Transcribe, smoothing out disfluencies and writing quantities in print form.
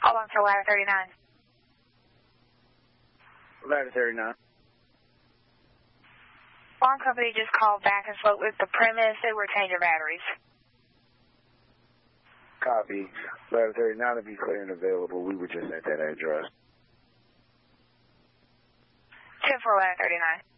Hold on for ladder 39. Ladder 39. Alarm company just called back and spoke with the premise. They were changing batteries. Copy. Ladder 39 to be clear and available. We were just at that address. 10-4 ladder 39.